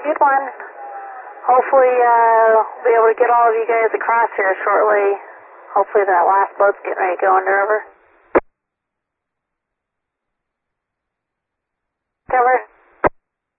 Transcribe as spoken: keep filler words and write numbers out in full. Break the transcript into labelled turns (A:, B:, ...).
A: good one. Hopefully, uh, we'll be able to get all of you guys across here shortly. Hopefully that last boat's getting ready to go in the river.